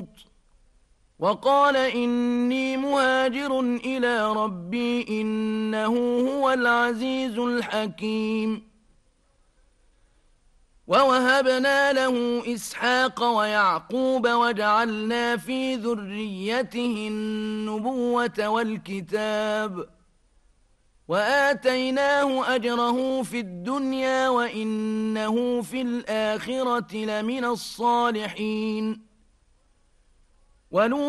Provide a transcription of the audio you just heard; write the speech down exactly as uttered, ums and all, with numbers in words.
لوط وقال إني مهاجر إلى ربي إنه هو العزيز الحكيم. ووهبنا له إسحاق ويعقوب وجعلنا في ذريته النبوة والكتاب وآتيناه أجره في الدنيا وإنه في الآخرة لمن الصالحين.